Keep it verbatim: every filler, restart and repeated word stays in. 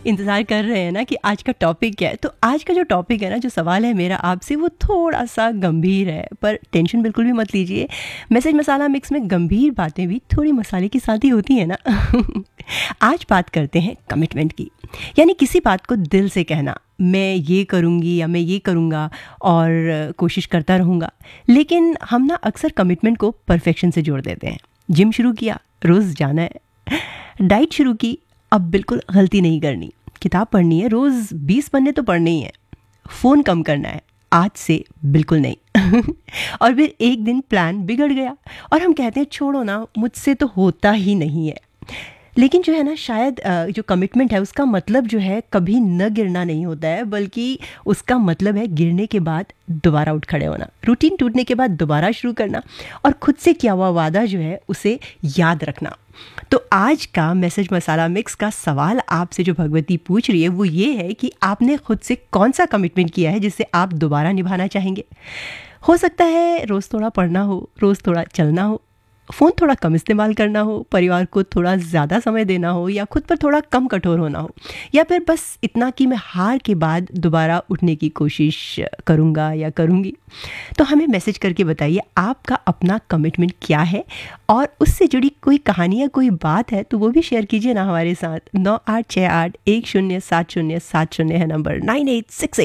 इंतज़ार कर रहे हैं ना कि आज का टॉपिक क्या है। तो आज का जो टॉपिक है ना, जो सवाल है मेरा आपसे, वो थोड़ा-सा गंभीर है, पर टेंशन बिल्कुल भी मत लीजिए। मैसेज मसाला मिक्स में गंभीर बातें भी थोड़ी मसाले की साथ ही होती हैं ना। आज बात करते हैं कमिटमेंट की, यानी किसी बात को दिल से कहना, मैं ये करूँगी या मैं ये करूँगा और कोशिश करता रहूँगा। लेकिन हम ना अक्सर कमिटमेंट को परफेक्शन से जोड़ देते हैं। जिम शुरू किया, रोज़ जाना है। डाइट शुरू की, अब बिल्कुल गलती नहीं करनी। किताब पढ़नी है, रोज़ बीस पन्ने तो पढ़ने ही है। फ़ोन कम करना है, आज से बिल्कुल नहीं। और फिर एक दिन प्लान बिगड़ गया और हम कहते हैं छोड़ो ना, मुझसे तो होता ही नहीं है। लेकिन जो है ना, शायद जो कमिटमेंट है उसका मतलब जो है कभी न गिरना नहीं होता है, बल्कि उसका मतलब है गिरने के बाद दोबारा उठ खड़े होना, रूटीन टूटने के बाद दोबारा शुरू करना और खुद से किया हुआ वादा जो है उसे याद रखना। तो आज का मैसेज मसाला मिक्स का सवाल आपसे जो भगवती पूछ रही है वो ये है कि आपने खुद से कौन सा कमिटमेंट किया है जिसे आप दोबारा निभाना चाहेंगे। हो सकता है रोज़ थोड़ा पढ़ना हो, रोज़ थोड़ा चलना हो, फ़ोन थोड़ा कम इस्तेमाल करना हो, परिवार को थोड़ा ज़्यादा समय देना हो, या खुद पर थोड़ा कम कठोर होना हो, या फिर बस इतना कि मैं हार के बाद दोबारा उठने की कोशिश करूँगा या करूँगी। तो हमें मैसेज करके बताइए आपका अपना कमिटमेंट क्या है, और उससे जुड़ी कोई कहानी या कोई बात है तो वो भी शेयर कीजिए ना हमारे साथ। नौ आठ छः आठ एक शून्य सात शून्य सात शून्य है नंबर, नाइन एट सिक्स